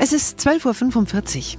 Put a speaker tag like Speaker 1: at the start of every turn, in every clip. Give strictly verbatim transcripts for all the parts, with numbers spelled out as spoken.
Speaker 1: Es ist zwölf Uhr fünfundvierzig.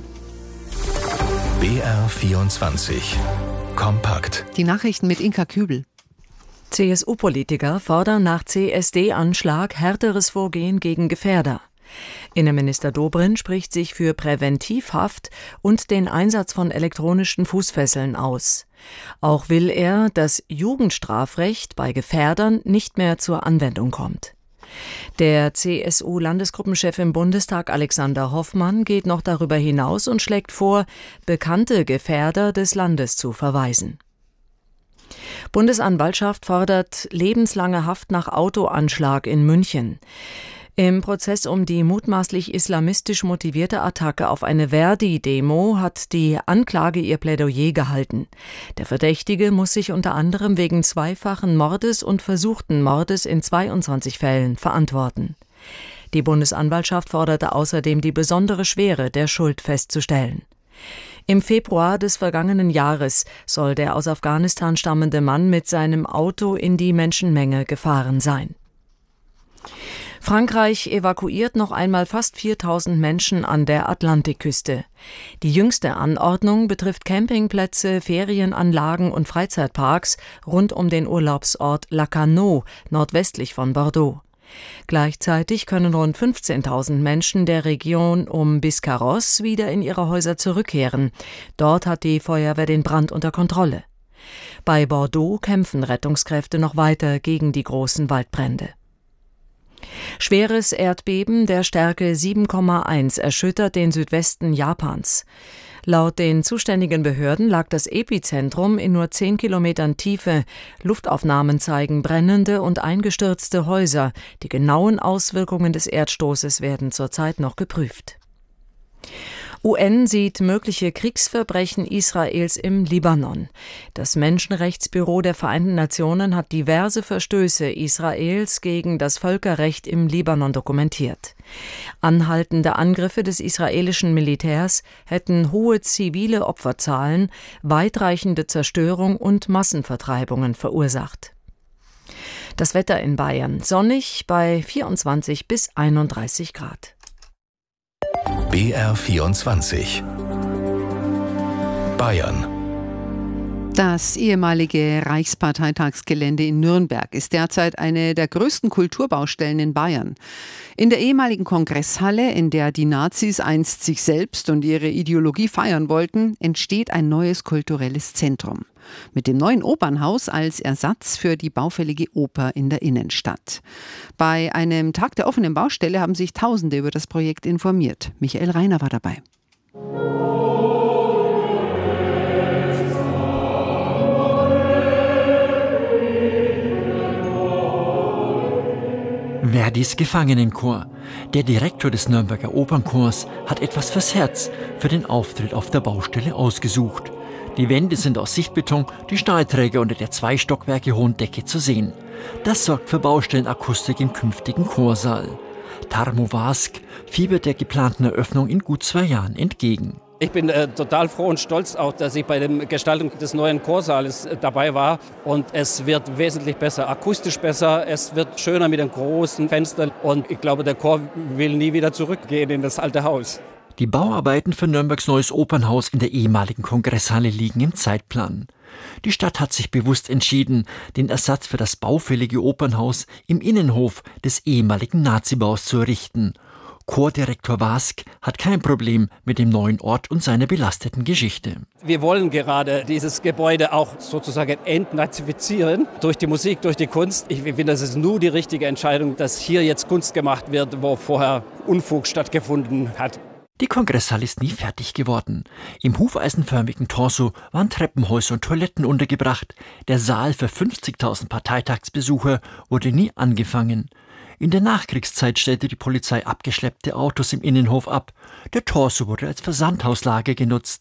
Speaker 2: B R vierundzwanzig. Kompakt.
Speaker 1: Die Nachrichten mit Inka Kübel.
Speaker 3: C S U-Politiker fordern nach C S D-Anschlag härteres Vorgehen gegen Gefährder. Innenminister Dobrindt spricht sich für Präventivhaft und den Einsatz von elektronischen Fußfesseln aus. Auch will er, dass Jugendstrafrecht bei Gefährdern nicht mehr zur Anwendung kommt. Der C S U-Landesgruppenchef im Bundestag Alexander Hoffmann geht noch darüber hinaus und schlägt vor, bekannte Gefährder des Landes zu verweisen. Bundesanwaltschaft fordert lebenslange Haft nach Autoanschlag in München. Im Prozess um die mutmaßlich islamistisch motivierte Attacke auf eine Verdi-Demo hat die Anklage ihr Plädoyer gehalten. Der Verdächtige muss sich unter anderem wegen zweifachen Mordes und versuchten Mordes in zweiundzwanzig Fällen verantworten. Die Bundesanwaltschaft forderte außerdem, die besondere Schwere der Schuld festzustellen. Im Februar des vergangenen Jahres soll der aus Afghanistan stammende Mann mit seinem Auto in die Menschenmenge gefahren sein. Frankreich evakuiert noch einmal fast viertausend Menschen an der Atlantikküste. Die jüngste Anordnung betrifft Campingplätze, Ferienanlagen und Freizeitparks rund um den Urlaubsort Lacanau, nordwestlich von Bordeaux. Gleichzeitig können rund fünfzehntausend Menschen der Region um Biscarrosse wieder in ihre Häuser zurückkehren. Dort hat die Feuerwehr den Brand unter Kontrolle. Bei Bordeaux kämpfen Rettungskräfte noch weiter gegen die großen Waldbrände. Schweres Erdbeben der Stärke sieben Komma eins erschüttert den Südwesten Japans. Laut den zuständigen Behörden lag das Epizentrum in nur zehn Kilometern Tiefe. Luftaufnahmen zeigen brennende und eingestürzte Häuser. Die genauen Auswirkungen des Erdstoßes werden zurzeit noch geprüft. U N sieht mögliche Kriegsverbrechen Israels im Libanon. Das Menschenrechtsbüro der Vereinten Nationen hat diverse Verstöße Israels gegen das Völkerrecht im Libanon dokumentiert. Anhaltende Angriffe des israelischen Militärs hätten hohe zivile Opferzahlen, weitreichende Zerstörung und Massenvertreibungen verursacht. Das Wetter in Bayern: sonnig bei vierundzwanzig bis einunddreißig Grad.
Speaker 2: B R vierundzwanzig. Bayern.
Speaker 1: Das ehemalige Reichsparteitagsgelände in Nürnberg ist derzeit eine der größten Kulturbaustellen in Bayern. In der ehemaligen Kongresshalle, in der die Nazis einst sich selbst und ihre Ideologie feiern wollten, entsteht ein neues kulturelles Zentrum. Mit dem neuen Opernhaus als Ersatz für die baufällige Oper in der Innenstadt. Bei einem Tag der offenen Baustelle haben sich Tausende über das Projekt informiert. Michael Reiner war dabei.
Speaker 4: Verdis Gefangenenchor. Der Direktor des Nürnberger Opernchors hat etwas fürs Herz für den Auftritt auf der Baustelle ausgesucht. Die Wände sind aus Sichtbeton, die Stahlträger unter der zwei Stockwerke hohen Decke zu sehen. Das sorgt für Baustellenakustik im künftigen Chorsaal. Tarmo Vask fiebert der geplanten Eröffnung in gut zwei Jahren entgegen.
Speaker 5: Ich bin äh, total froh und stolz auch, dass ich bei der Gestaltung des neuen Chorsaales äh, dabei war. Und es wird wesentlich besser, akustisch besser, es wird schöner mit den großen Fenstern. Und ich glaube, der Chor will nie wieder zurückgehen in das alte Haus.
Speaker 4: Die Bauarbeiten für Nürnbergs neues Opernhaus in der ehemaligen Kongresshalle liegen im Zeitplan. Die Stadt hat sich bewusst entschieden, den Ersatz für das baufällige Opernhaus im Innenhof des ehemaligen Nazibaus zu errichten. Chordirektor Vask hat kein Problem mit dem neuen Ort und seiner belasteten Geschichte.
Speaker 5: Wir wollen gerade dieses Gebäude auch sozusagen entnazifizieren, durch die Musik, durch die Kunst. Ich finde, das ist nur die richtige Entscheidung, dass hier jetzt Kunst gemacht wird, wo vorher Unfug stattgefunden hat.
Speaker 4: Die Kongresshalle ist nie fertig geworden. Im hufeisenförmigen Torso waren Treppenhäuser und Toiletten untergebracht. Der Saal für fünfzigtausend Parteitagsbesucher wurde nie angefangen. In der Nachkriegszeit stellte die Polizei abgeschleppte Autos im Innenhof ab. Der Torso wurde als Versandhauslager genutzt.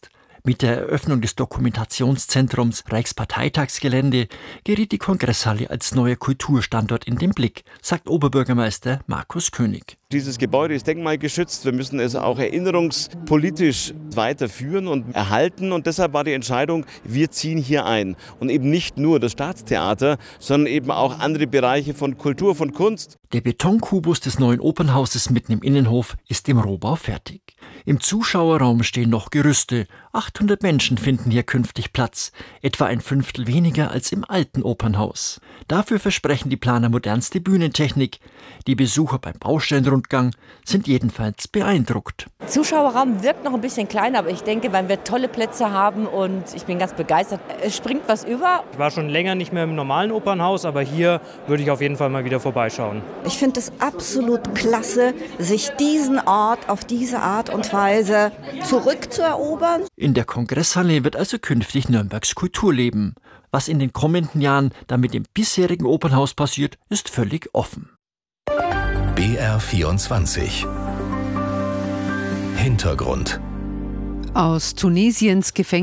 Speaker 4: Mit der Eröffnung des Dokumentationszentrums Reichsparteitagsgelände geriet die Kongresshalle als neuer Kulturstandort in den Blick, sagt Oberbürgermeister Markus König.
Speaker 6: Dieses Gebäude ist denkmalgeschützt. Wir müssen es auch erinnerungspolitisch weiterführen und erhalten. Und deshalb war die Entscheidung, wir ziehen hier ein. Und eben nicht nur das Staatstheater, sondern eben auch andere Bereiche von Kultur, von Kunst.
Speaker 4: Der Betonkubus des neuen Opernhauses mitten im Innenhof ist im Rohbau fertig. Im Zuschauerraum stehen noch Gerüste. achthundert Menschen finden hier künftig Platz, etwa ein Fünftel weniger als im alten Opernhaus. Dafür versprechen die Planer modernste Bühnentechnik. Die Besucher beim Baustellenrundgang sind jedenfalls beeindruckt.
Speaker 7: Der Zuschauerraum wirkt noch ein bisschen klein, aber ich denke, weil wir tolle Plätze haben und ich bin ganz begeistert. Es springt was über.
Speaker 8: Ich war schon länger nicht mehr im normalen Opernhaus, aber hier würde ich auf jeden Fall mal wieder vorbeischauen.
Speaker 9: Ich finde es absolut klasse, sich diesen Ort auf diese Art und Weise zurückzuerobern.
Speaker 4: In der Kongresshalle wird also künftig Nürnbergs Kultur leben. Was in den kommenden Jahren dann mit dem bisherigen Opernhaus passiert, ist völlig offen.
Speaker 2: B R vierundzwanzig Hintergrund.
Speaker 1: Aus Tunesiens Gefängnis